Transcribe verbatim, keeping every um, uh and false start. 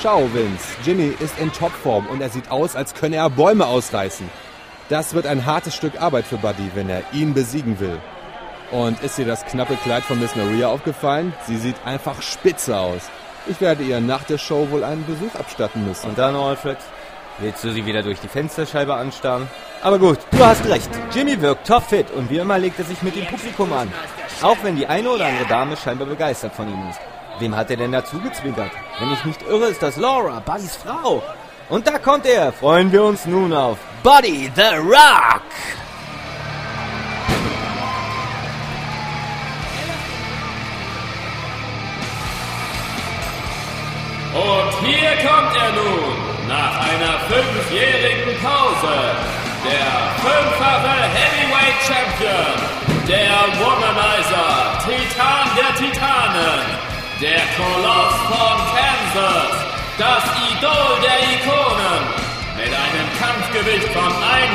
Schau, Vince, Jimmy ist in Topform und er sieht aus, als könne er Bäume ausreißen. Das wird ein hartes Stück Arbeit für Buddy, wenn er ihn besiegen will. Und ist dir das knappe Kleid von Miss Maria aufgefallen? Sie sieht einfach spitze aus. Ich werde ihr nach der Show wohl einen Besuch abstatten müssen. Und dann, Alfred, willst du sie wieder durch die Fensterscheibe anstarren? Aber gut, du hast recht. Jimmy wirkt topfit und wie immer legt er sich mit dem Publikum an. Auch wenn die eine oder andere Dame scheinbar begeistert von ihm ist. Wem hat er denn dazu gezwinkert? Wenn ich nicht irre, ist das Laura, Buddys Frau. Und da kommt er. Freuen wir uns nun auf Buddy the Rock. Und hier kommt er nun, nach einer fünfjährigen Pause. Der fünffache Heavyweight Champion, der Womanizer, Titan der Titanen, der Koloss von Kansas, das Idol der Ikonen, mit einem Kampfgewicht von